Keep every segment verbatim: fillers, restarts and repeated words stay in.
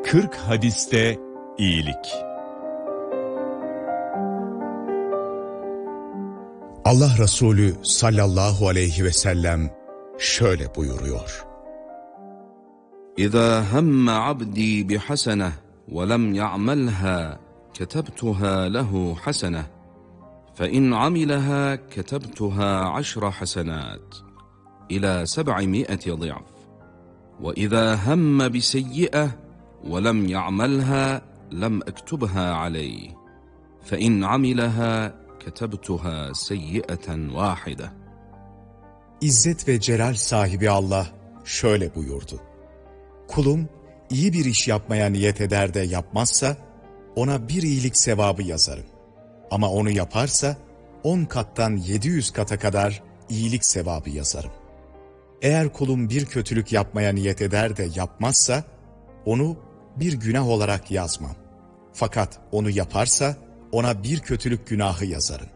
kırk hadiste iyilik. Allah Resulü sallallahu aleyhi ve sellem şöyle buyuruyor. İzâ hemme abdî bihaseneh ve lem ya'melhâ ketebtuhâ lehu haseneh fe in amilehâ ketebtuhâ aşra hasenât ilâ seb'imi'eti ضِعْف ve izâ hemme biseyyi'eh ve lem ya'melhâ lem ektubhâ aleyh fe in amilehâ ketebtuhâ seyyi'eten vâhide. İzzet ve celal sahibi Allah şöyle buyurdu. Kulum iyi bir iş yapmaya niyet eder de yapmazsa ona bir iyilik sevabı yazarım. Ama onu yaparsa on kattan yedi yüz kata kadar iyilik sevabı yazarım. Eğer kulum bir kötülük yapmaya niyet eder de yapmazsa onu bir günah olarak yazmam. Fakat onu yaparsa ona bir kötülük günahı yazarım.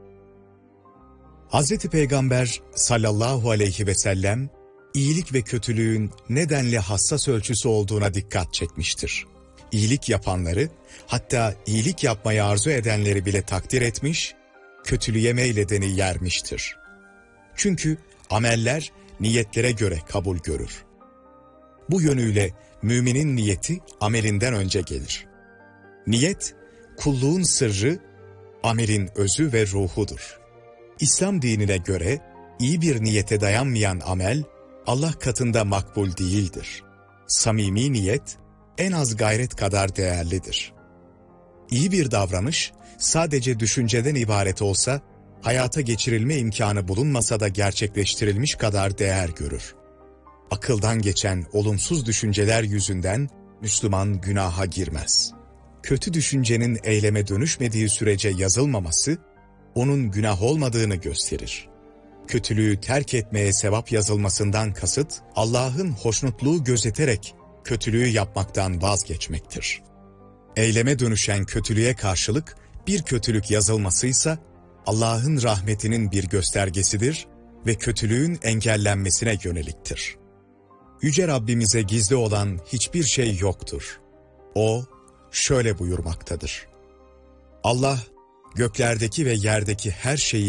Hazreti Peygamber sallallahu aleyhi ve sellem iyilik ve kötülüğün nedenli hassas ölçüsü olduğuna dikkat çekmiştir. İyilik yapanları, hatta iyilik yapmayı arzu edenleri bile takdir etmiş, kötülüğe meyledeni yermiştir. Çünkü ameller niyetlere göre kabul görür. Bu yönüyle müminin niyeti amelinden önce gelir. Niyet, kulluğun sırrı, amelin özü ve ruhudur. İslam dinine göre iyi bir niyete dayanmayan amel, Allah katında makbul değildir. Samimi niyet, en az gayret kadar değerlidir. İyi bir davranış, sadece düşünceden ibaret olsa, hayata geçirilme imkanı bulunmasa da gerçekleştirilmiş kadar değer görür. Akıldan geçen olumsuz düşünceler yüzünden Müslüman günaha girmez. Kötü düşüncenin eyleme dönüşmediği sürece yazılmaması, onun günah olmadığını gösterir. Kötülüğü terk etmeye sevap yazılmasından kasıt, Allah'ın hoşnutluğu gözeterek kötülüğü yapmaktan vazgeçmektir. Eyleme dönüşen kötülüğe karşılık bir kötülük yazılmasıysa, Allah'ın rahmetinin bir göstergesidir ve kötülüğün engellenmesine yöneliktir. Yüce Rabbimize gizli olan hiçbir şey yoktur. O şöyle buyurmaktadır. Allah, göklerdeki ve yerdeki her şeyi